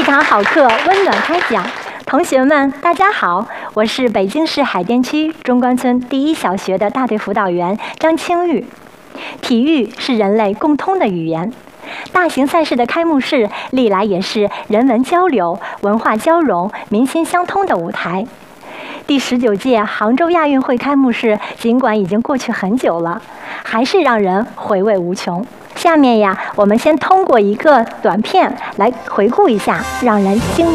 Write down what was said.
堂好课，温暖开讲。同学们，大家好，我是北京市海淀区中关村第一小学的大队辅导员张清玉。体育是人类共通的语言，大型赛事的开幕式历来也是人文交流、文化交融、民心相通的舞台。第19届杭州亚运会开幕式，尽管已经过去很久了，还是让人回味无穷。下面呀，我们先通过一个短片来回顾一下让人惊